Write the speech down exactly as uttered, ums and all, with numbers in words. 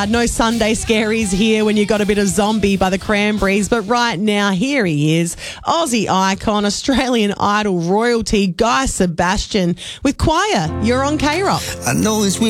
No Sunday scaries here when you got a bit of Zombie by the Cranberries, but right now here he is, Aussie icon, Australian Idol royalty, Guy Sebastian with Choir. You're on K-Rock. I know it's weird.